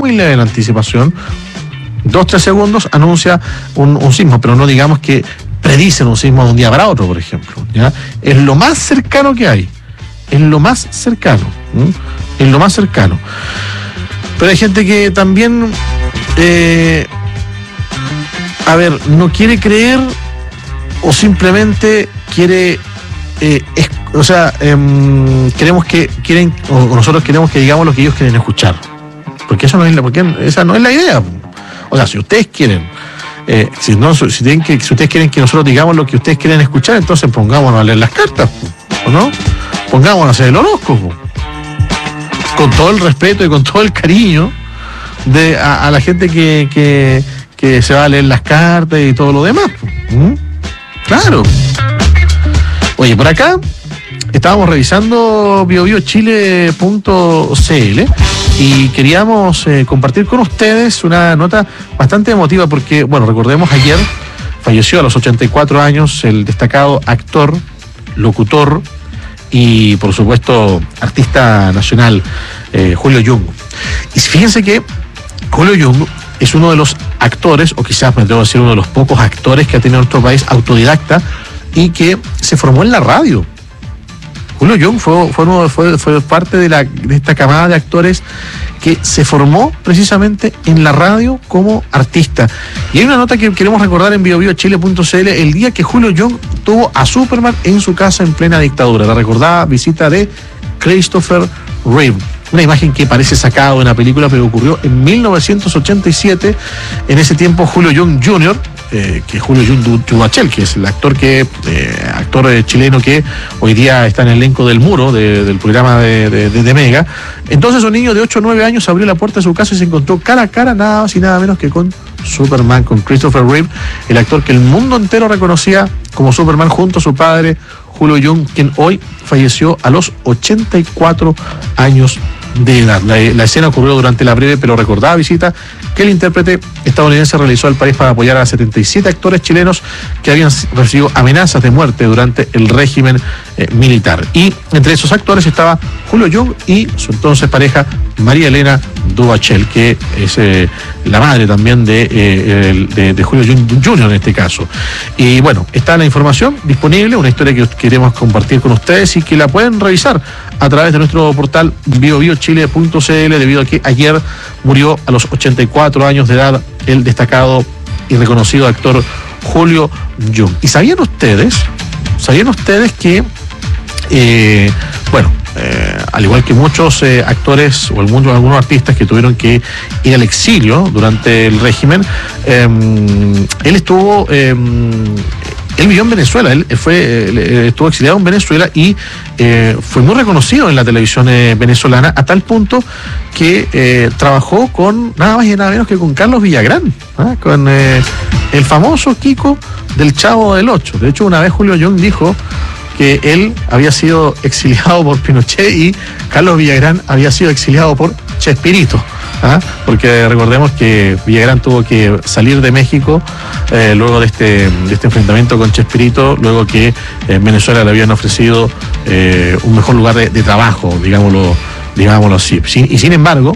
muy leve en anticipación, 2-3 segundos, anuncia un sismo, pero no digamos que predicen un sismo de un día para otro, por ejemplo, ¿ya? Es lo más cercano que hay, es lo más cercano, es lo más cercano. Pero hay gente que también, no quiere creer o simplemente quiere, nosotros queremos que digamos lo que ellos quieren escuchar, porque esa no es la idea. O sea, si ustedes quieren, si ustedes quieren que nosotros digamos lo que ustedes quieren escuchar, entonces pongámonos a leer las cartas, ¿o no? Pongámonos a hacer el horóscopo, con todo el respeto y con todo el cariño a la gente que se va a leer las cartas y todo lo demás. Claro. Oye, por acá estábamos revisando biobiochile.cl y queríamos compartir con ustedes una nota bastante emotiva porque, bueno, recordemos, ayer falleció a los 84 años el destacado actor, locutor y, por supuesto, artista nacional, Julio Jung. Y fíjense que Julio Jung es uno de los actores, o quizás me atrevo a decir uno de los pocos actores que ha tenido nuestro país, autodidacta, y que se formó en la radio. Julio Jung fue parte de esta camada de actores que se formó precisamente en la radio como artista. Y hay una nota que queremos recordar en biobiochile.cl, el día que Julio Jung tuvo a Superman en su casa en plena dictadura. La recordada visita de Christopher Reeve. Una imagen que parece sacada de una película, pero ocurrió en 1987. En ese tiempo, Julio Jung Jr., que es Julio Jung Duhachel, que es el actor chileno que hoy día está en el elenco del Muro, del programa de Mega. Entonces, un niño de 8 o 9 años abrió la puerta de su casa y se encontró cara a cara, nada más y nada menos que con Superman, con Christopher Reeve, el actor que el mundo entero reconocía como Superman, junto a su padre, Julio Jung, quien hoy falleció a los 84 años de edad. La escena ocurrió durante la breve pero recordada visita que el intérprete estadounidense realizó al país para apoyar a 77 actores chilenos que habían recibido amenazas de muerte durante el régimen militar. Y entre esos actores estaba Julio Jung y su entonces pareja María Elena Duhachel, que es la madre también de Julio Jung Jr. en este caso. Y bueno, está la información disponible, una historia que queremos compartir con ustedes y que la pueden revisar a través de nuestro portal biobiochile.cl, debido a que ayer murió a los 84 años de edad el destacado y reconocido actor Julio Jung. ¿Y sabían ustedes que, al igual que muchos actores o algunos artistas que tuvieron que ir al exilio durante el régimen, él vivió en Venezuela, estuvo exiliado en Venezuela y fue muy reconocido en la televisión venezolana, a tal punto que trabajó con nada más y nada menos que con Carlos Villagrán, con el famoso Kiko del Chavo del Ocho. De hecho, una vez Julio Jung dijo que él había sido exiliado por Pinochet y Carlos Villagrán había sido exiliado por Chespirito. Porque recordemos que Villagrán tuvo que salir de México luego de este enfrentamiento con Chespirito, luego que en Venezuela le habían ofrecido un mejor lugar de trabajo, digámoslo así. Y sin embargo,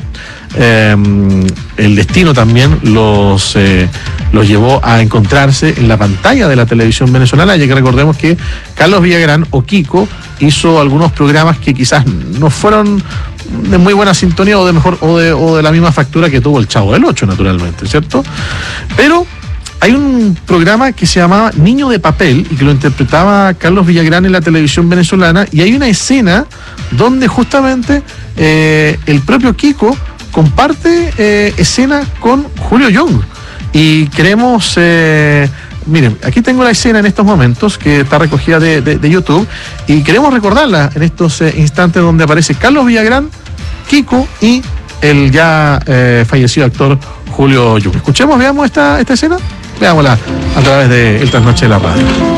el destino también los llevó a encontrarse en la pantalla de la televisión venezolana, ya que recordemos que Carlos Villagrán, o Kiko, hizo algunos programas que quizás no fueron de muy buena sintonía o de la misma factura que tuvo el Chavo del Ocho, naturalmente, ¿cierto? Pero hay un programa que se llamaba Niño de Papel y que lo interpretaba Carlos Villagrán en la televisión venezolana, y hay una escena donde justamente el propio Kiko comparte escena con Julio Jung. Y queremos, miren, aquí tengo la escena en estos momentos que está recogida de YouTube, y queremos recordarla en estos instantes donde aparece Carlos Villagrán, Kiko y el ya fallecido actor Julio Jung. Escuchemos, veamos esta escena, veámosla a través de El Trasnoche de la Radio.